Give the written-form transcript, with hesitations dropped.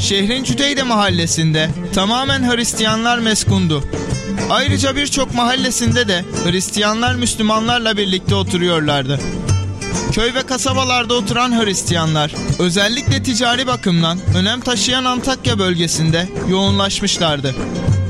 Şehrin Cüdeyde mahallesinde tamamen Hristiyanlar meskundu. Ayrıca birçok mahallesinde de Hristiyanlar Müslümanlarla birlikte oturuyorlardı. Köy ve kasabalarda oturan Hristiyanlar özellikle ticari bakımdan önem taşıyan Antakya bölgesinde yoğunlaşmışlardı.